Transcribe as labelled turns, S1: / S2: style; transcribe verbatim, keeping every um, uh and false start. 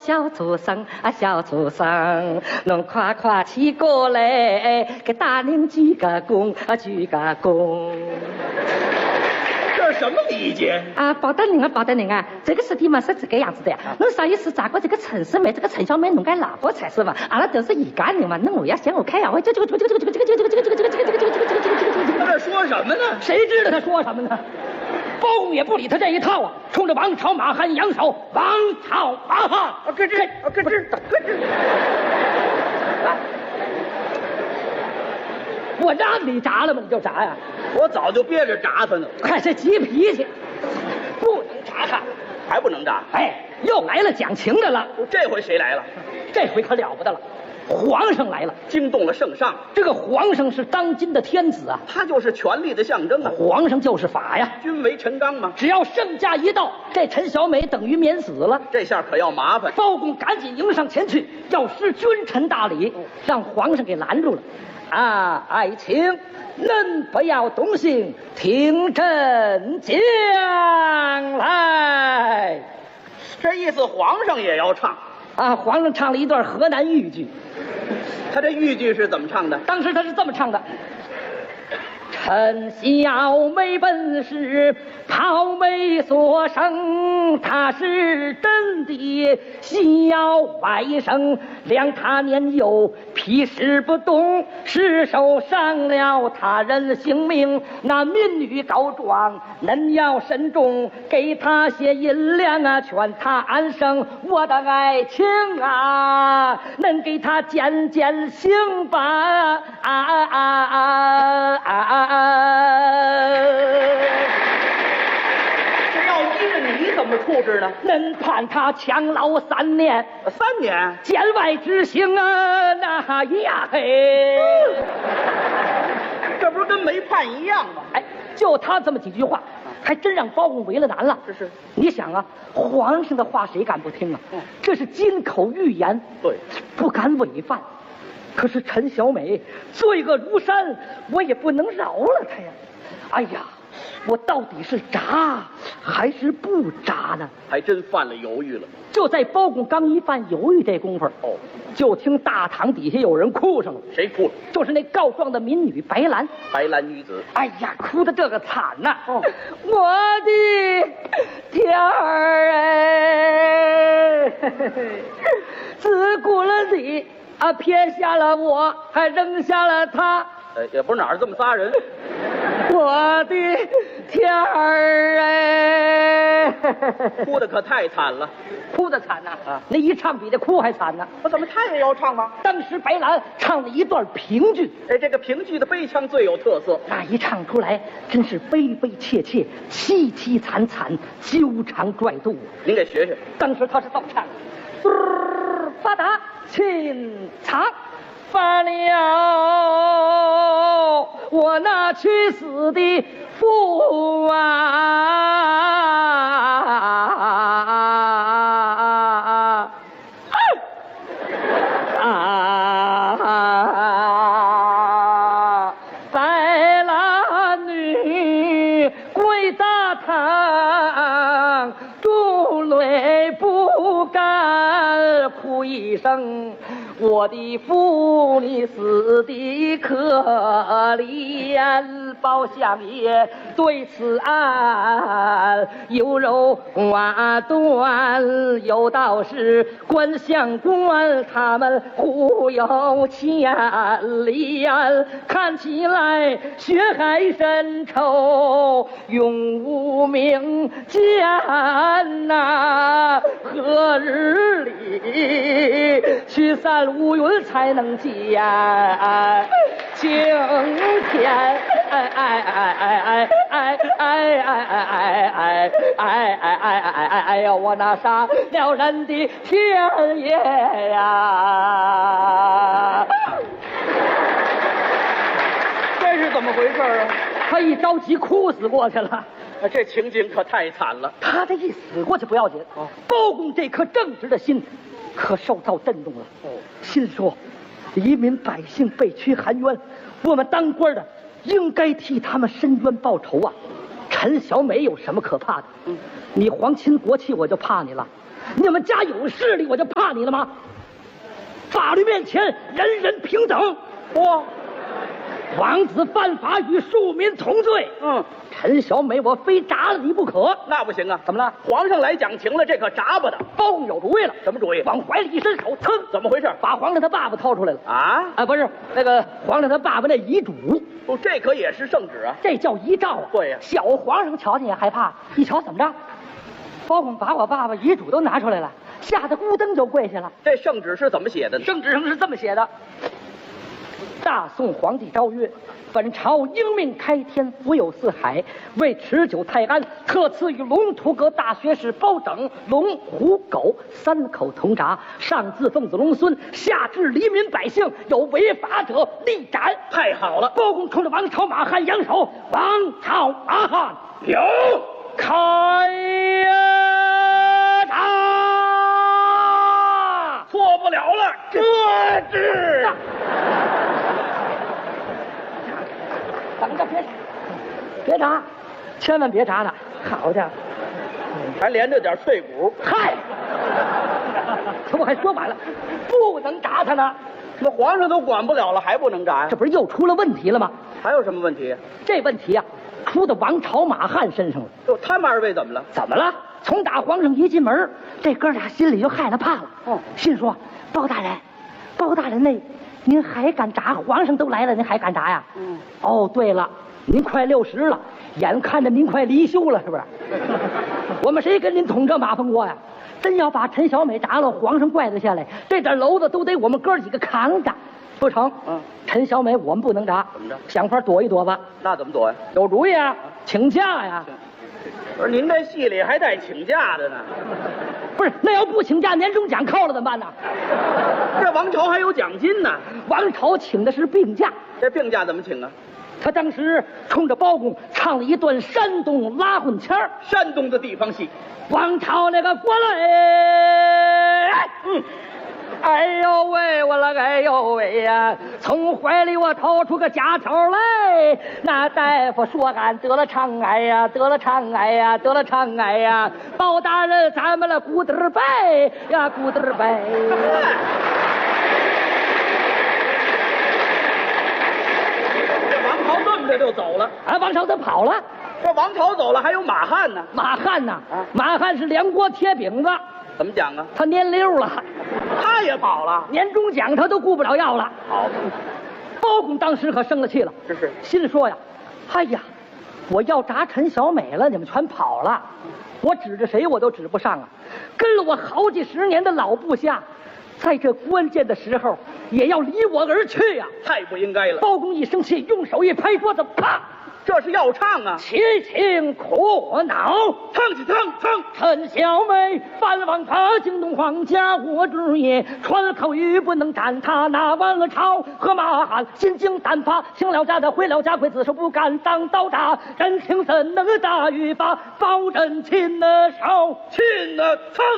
S1: 小畜生啊，小畜生，侬快快起过来，给大人鞠个躬啊，鞠个躬。
S2: 这是什么礼节
S1: 啊？保大人啊，保大人啊，这个事体嘛是这个样子的呀。侬上一次找过这个陈世美，这个陈小梅弄个老婆才是嘛？阿拉都是一家人嘛，那我要嫌我开呀，我这这个这个这个这个这个这个这个这个这个这个这个这个这个这个这个这个。
S2: 他这说什么呢？
S3: 谁知道他说什么呢？包公也不理他这一套啊，冲着王朝马汉扬手，王朝马汉，
S2: 啊，咯吱，啊，咯吱，咯吱。
S3: 我让你炸了吗？你就炸呀！
S2: 我早就憋着炸他呢。
S3: 看这急脾气，不能炸他，
S2: 还不能炸？
S3: 哎，又来了讲情的了。
S2: 这回谁来了？
S3: 这回可了不得了，皇上来了，
S2: 惊动了圣上。
S3: 这个皇上是当今的天子啊，
S2: 他就是权力的象征啊。
S3: 皇上就是法呀，
S2: 君为臣纲嘛。
S3: 只要圣驾一到，这陈小美等于免死了。
S2: 这下可要麻烦。
S3: 包公赶紧迎上前去，要施君臣大礼，让皇上给拦住了。啊，爱卿，恁不要动心，听朕讲来。
S2: 这意思皇上也要唱
S3: 啊！皇上唱了一段河南豫剧，
S2: 他这豫剧是怎么唱的？
S3: 当时他是这么唱的：陈小梅本是泡梅所生，她是真的小外甥，谅他年幼，皮实不动，失手伤了他人性命。那民女告状，恁要慎重，给他些银两啊，劝他安生。我的爱情啊，能给他减减刑吧？啊啊啊啊啊啊！
S2: 这要依着你怎么处置呢？
S3: 恁判他强牢三年，
S2: 三年
S3: 监外执行啊，那呀嘿，
S2: 这不是跟没判一样吗？
S3: 哎，就他这么几句话，还真让包公为了难了。
S2: 这是，
S3: 你想啊，皇上的话谁敢不听啊？
S2: 嗯，
S3: 这是金口玉言，
S2: 对，
S3: 不敢违犯。可是陈小美罪恶如山，我也不能饶了她呀。哎呀，我到底是炸还是不炸呢？
S2: 还真犯了犹豫了。
S3: 就在包公刚一犯犹豫这功夫，
S2: 哦，
S3: 就听大堂底下有人哭上了。
S2: 谁哭了？
S3: 就是那告状的民女白兰。
S2: 白兰女子。
S3: 哎呀，哭的这个惨呐、啊！
S1: 哦，我的天儿哎，自古了你啊，撇下了我，还扔下了他。
S2: 呃，也不是哪儿这么仨人。
S1: 我的天儿哎，
S2: 哭的可太惨了，
S3: 哭的惨呐、啊！啊，那一唱比这哭还惨呢、啊。
S2: 我怎么他也要唱吗？
S3: 当时白兰唱了一段评剧，
S2: 哎，这个评剧的悲腔最有特色。
S3: 那一唱出来，真是悲悲切切、凄凄惨惨、纠缠拽肚。
S2: 您给学学。
S3: 当时他是这么唱的：发达清场。发了我那去死的父啊！啊！白兰女跪大堂，珠泪不干，哭一声。我的父，你死的可怜，包相爷对此案优柔寡断，有道是官相官他们互有牵连，看起来血海深仇，永无名间呐，何日里去散乌云才能见晴天？哎哎哎哎哎哎哎哎哎哎哎哎哎哎哎呀！我那杀了人的天爷呀！
S2: 这是怎么回事啊？
S3: 他一着急哭死过去了。
S2: 这情景可太惨了。
S3: 他这一死过去不要紧，哦，包公这颗正直的心可受到震动了。哦，心说，黎民百姓被屈含冤，我们当官的应该替他们伸冤报仇啊！陈小美有什么可怕的？嗯，你皇亲国戚我就怕你了， 你们家有势力，我就怕你了吗？法律面前人人平等。
S2: 哇，
S3: 王子犯法与庶民同罪。
S2: 嗯，
S3: 陈小美，我非铡了你不可。
S2: 那不行啊！
S3: 怎么了？
S2: 皇上来讲情了，这可铡巴的。
S3: 包公有主意了。
S2: 什么主意？
S3: 往怀里一伸手，噌，
S2: 怎么回事？
S3: 把皇上他爸爸掏出来了。
S2: 啊？
S3: 啊，不是那个皇上他爸爸那遗嘱。
S2: 哦，这可也是圣旨啊！
S3: 这叫遗诏啊！
S2: 对呀、
S3: 啊，小皇上瞧见也害怕，一瞧怎么着？包公把我爸爸遗嘱都拿出来了，吓得咕噔就跪下了。
S2: 这圣旨是怎么写的呢？
S3: 圣旨上是这么写的：大宋皇帝诏曰，本朝应命开天，福有四海，为持久泰安，特赐予龙图阁大学士包拯、龙、虎、狗三口同闸，上自奉子龙孙，下至黎民百姓，有违法者立斩。
S2: 太好了！
S3: 包公冲着王朝马汉扬手，王朝马汉有开呀！打，
S2: 错不了了，这是。
S3: 等着，别别打，千万别打他！好家伙，
S2: 还连着点脆骨。
S3: 嗨，这不还说晚了，不能打他呢。
S2: 那皇上都管不了了，还不能炸呀？
S3: 这不是又出了问题了吗？
S2: 还有什么问题？
S3: 这问题啊，出到王朝马汉身上了。
S2: 就他们二位怎么了？
S3: 怎么了？从打皇上一进门，这哥俩心里就害了怕了。
S2: 嗯，
S3: 心说：包大人，包大人那。您还敢炸？皇上都来了，您还敢炸呀？嗯。哦，对了，您快六十了，眼看着您快离休了，是不是？我们谁跟您捅这马蜂窝呀？真要把陈小美炸了，皇上怪得下来，这点篓子都得我们哥几个扛着，不成？嗯。陈小美我们不能炸，
S2: 怎么着？
S3: 想法躲一躲吧。
S2: 那怎么躲呀？
S3: 有主意啊，请假呀。
S2: 不是您这戏里还带请假的呢？
S3: 不是，那要不请假，年终奖扣了怎么办呢？
S2: 这王朝还有奖金呢。
S3: 王朝请的是病假，
S2: 这病假怎么请啊？
S3: 他当时冲着包公唱了一段山东拉混腔儿，
S2: 山东的地方戏。
S3: 王朝那个国嘞，嗯。哎呦喂，我了哎呦喂呀！从怀里我掏出个假钞来，那大夫说俺得了肠癌呀，得了肠癌呀，得了肠癌呀！包大人，咱们了咕嘚拜呀，咕嘚拜。
S2: 这王朝这么着就走了
S3: 啊！王朝他跑了。
S2: 这王朝走了，还有马汉呢。
S3: 马汉呐，啊、马汉是梁国铁饼子。
S2: 怎么讲啊？
S3: 他年溜了，
S2: 他也跑了，
S3: 年终奖他都顾不了要了。
S2: 好，
S3: 包公当时可生了气了，
S2: 这是
S3: 心说呀，哎呀，我要炸陈小美了，你们全跑了，我指着谁我都指不上啊！跟了我好几十年的老部下，在这关键的时候也要离我而去呀、啊！
S2: 太不应该了！
S3: 包公一生气，用手一拍桌子，啪！
S2: 这是要唱啊！
S3: 齐秦苦恼，
S2: 唱起唱唱。
S3: 陈小美犯王他惊动皇家我之业，传口语不能斩他那王朝和马汉心惊胆怕，请了家的回了家规，自首不敢当刀扎，人情怎能大于法？包拯擒了手，
S2: 擒了唱。